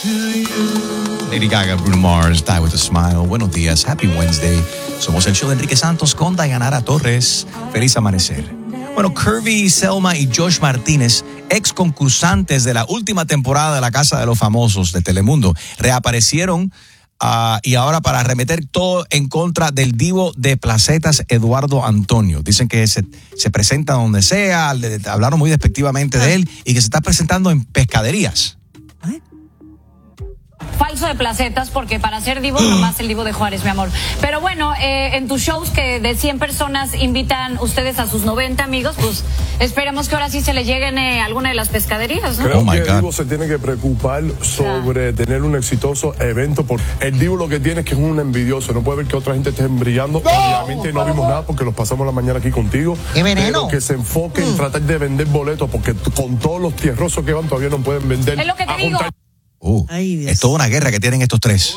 Lady Gaga, Bruno Mars, Die With A Smile. Buenos días, Happy Wednesday. Somos el show de Enrique Santos con Dayanara Torres. Feliz amanecer. Bueno, Kirby, Selma y Josh Martínez, ex concursantes de la última temporada de La Casa de los Famosos de Telemundo, reaparecieron y ahora para arremeter todo en contra del divo de placetas, Eduardo Antonio. Dicen que se presenta donde sea, hablaron muy despectivamente de él y que se está presentando en pescaderías. Falso de placetas, porque para ser divo nomás el divo de Juárez, mi amor. Pero bueno, en tus shows que de 100 personas invitan ustedes a sus 90 amigos, pues esperemos que ahora sí se le lleguen a alguna de las pescaderías, ¿no? Creo que el divo se tiene que preocupar sobre tener un exitoso evento, porque el divo lo que tiene es que es un envidioso, no puede ver que otra gente esté brillando. Obviamente no vimos nada porque los pasamos la mañana aquí contigo. ¡Qué veneno! Pero que se enfoque en tratar de vender boletos, porque con todos los tierrosos que van todavía no pueden vender. Es lo que te digo. Es toda una guerra que tienen estos tres.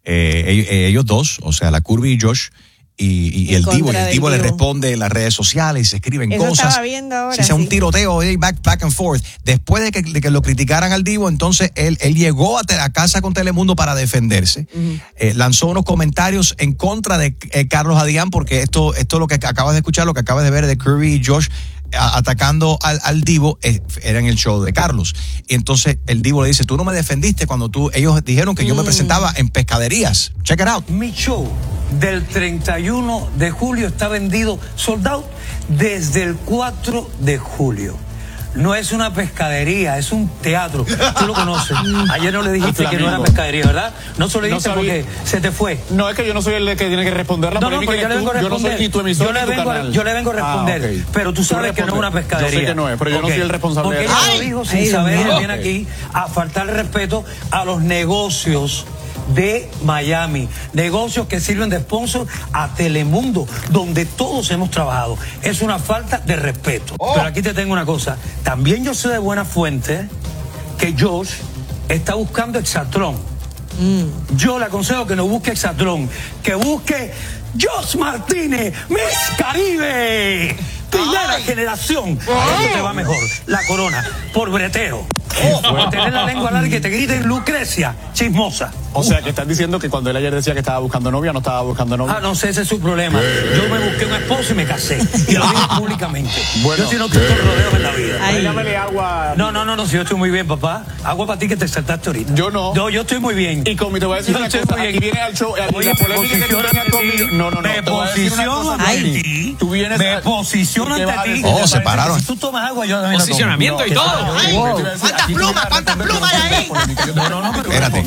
Ellos dos, o sea, la Kirby y Josh, y el divo. El divo le responde en las redes sociales, se escriben eso cosas. Estaba viendo ahora, sí. Un tiroteo, back and forth. Después de que lo criticaran al divo, entonces él llegó a la casa con Telemundo para defenderse. Lanzó unos comentarios en contra de Carlos Adrián, porque esto lo que acabas de escuchar, lo que acabas de ver de Kirby y Josh atacando al divo, era en el show de Carlos. Y entonces el divo le dice, tú no me defendiste cuando ellos dijeron que yo me presentaba en pescaderías. Check it out. Mi show del 31 de julio está vendido, sold out, desde el 4 de julio. No es una pescadería, es un teatro. Tú lo conoces. Ayer no le dijiste que no era pescadería, ¿verdad? No se lo dijiste porque se te fue. No, es que yo no soy el que tiene que responder la polémica. No, yo le vengo a responder. Yo no soy ni tu emisor ni tu canal. Yo le vengo a responder, okay. Pero tú sabes que no es una pescadería. Yo sé que no es, pero yo no soy el responsable porque de eso. Porque ella lo dijo sin saber, ella viene aquí a faltar respeto a los negocios de Miami, negocios que sirven de sponsor a Telemundo, donde todos hemos trabajado. Es una falta de respeto. Pero aquí te tengo una cosa, también yo sé de buena fuente que Josh está buscando Exatlón. Yo le aconsejo que no busque Exatlón, que busque Josh Martínez, Miss Caribe, primera generación. A eso te va mejor, la corona, por bretero. Por tener la lengua larga y te griten Lucrecia, chismosa. O sea, que estás diciendo que cuando él ayer decía que estaba buscando novia, no estaba buscando novia. Ah, no sé, ese es su problema. Yo me busqué un esposo y me casé. Y lo digo públicamente. Bueno, yo sí no tengo rodeos en la vida. Llámale agua. No, si yo estoy muy bien, papá. Agua para ti que te saltaste ahorita. Yo no. No, yo estoy muy bien. Y como te voy a decir una cosa, aquí viene al show, oye, la polémica que tú tengas conmigo. No. Me posiciono ante ti. Tú vienes me posiciono ante ti. Se pararon. Si tú tomas agua, yo también posicionamiento y todo. ¿Cuántas plumas hay ahí? No, espérate.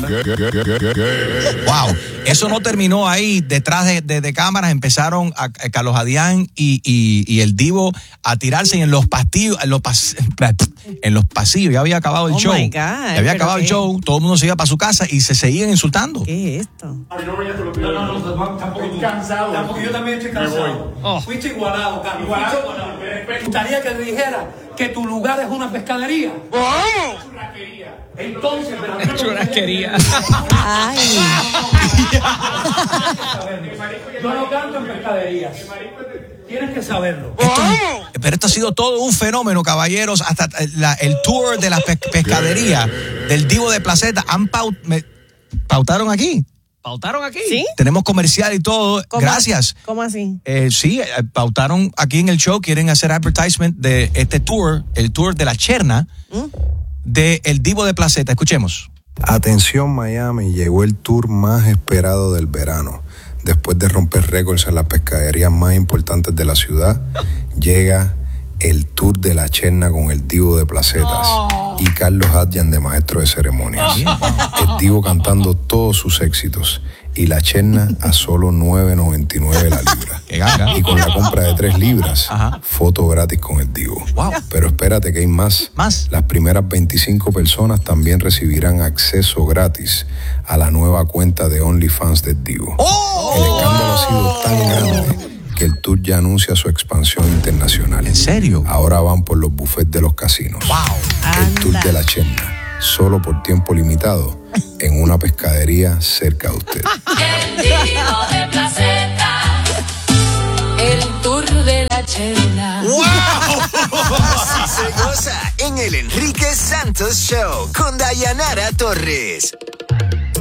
Wow, eso no terminó ahí. Detrás de cámaras empezaron a Carlos Adrián y el divo a tirarse en los pasillos, en los pasillos. Ya había acabado el show. My God, ya había acabado el show. Todo el mundo se iba para su casa y se seguían insultando. ¿Qué es esto? No, tampoco. Estoy cansado. Tampoco yo también estoy cansado. Fuiste igualado, Carlos. Me gustaría que te dijera que tu lugar es una pescadería. Entonces, pero churrasquería. Ay. Yo no canto en pescaderías. Tienes que saberlo. Pero esto ha sido todo un fenómeno, caballeros. Hasta el tour de la pescadería del divo de placeta pautaron aquí. ¿Pautaron aquí? ¿Sí? Tenemos comercial y todo. Gracias. ¿Cómo así? Sí, pautaron aquí en el show. Quieren hacer advertisement de este tour, el tour de la Cherna de El Divo de Placeta. Escuchemos. Atención Miami, llegó el tour más esperado del verano. Después de romper récords en las pescaderías más importantes de la ciudad, llega el tour de la Cherna con El Divo de Placetas y Carlos Adrián de maestro de ceremonias. El Divo cantando todos sus éxitos y la Cherna a solo $9.99 la libra. Y con la compra de 3 libras, foto gratis con el Divo. Wow. Pero espérate que hay más. Las primeras 25 personas también recibirán acceso gratis a la nueva cuenta de OnlyFans del Divo. El escándalo ha sido tan grande que el tour ya anuncia su expansión internacional. ¿En serio? Ahora van por los buffets de los casinos. Wow. El tour de la Cherna, solo por tiempo limitado, en una pescadería cerca de usted. El Divo de Placeta, el tour de la Cherna. ¡Wow! Así se goza en el Enrique Santos Show con Dayanara Torres.